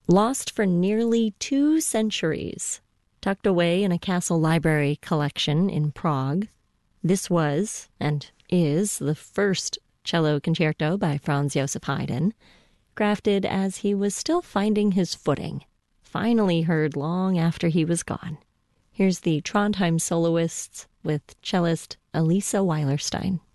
Lost for nearly 2 centuries, tucked away in a castle library collection in Prague, this was and is the first cello concerto by Franz Joseph Haydn, crafted as he was still finding his footing, finally heard long after he was gone. Here's the Trondheim soloists with cellist Elisa Weilerstein.